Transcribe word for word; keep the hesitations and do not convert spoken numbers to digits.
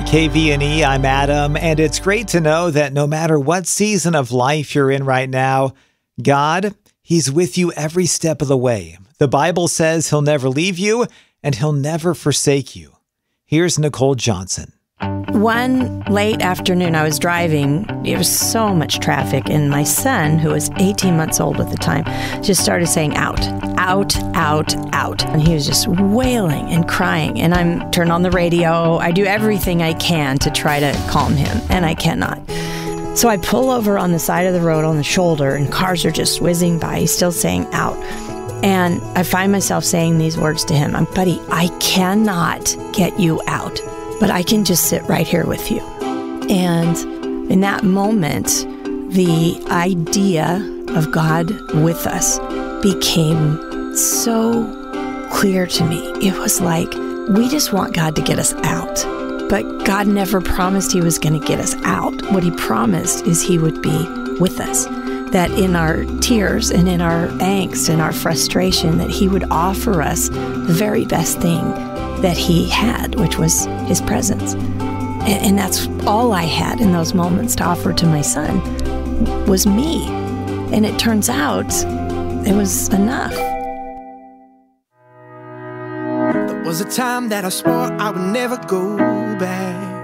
K V N E, I'm Adam, and it's great to know that no matter what season of life you're in right now, God, He's with you every step of the way. The Bible says He'll never leave you and He'll never forsake you. Here's Nicole Johnson. One late afternoon, I was driving. There was so much traffic, and my son, who was eighteen months old at the time, just started saying, out, out, out, out. And he was just wailing and crying. And I'm turned on the radio. I do everything I can to try to calm him, and I cannot. So I pull over on the side of the road on the shoulder, and cars are just whizzing by. He's still saying, out. And I find myself saying these words to him, buddy, I cannot get you out, but I can just sit right here with you. And in that moment, the idea of God with us became so clear to me. It was like, we just want God to get us out. But God never promised He was going to get us out. What He promised is He would be with us. That in our tears and in our angst and our frustration, that He would offer us the very best thing that He had, which was His presence. And, and that's all I had in those moments to offer to my son, was me. And it turns out it was enough. There was a time that I swore I would never go back.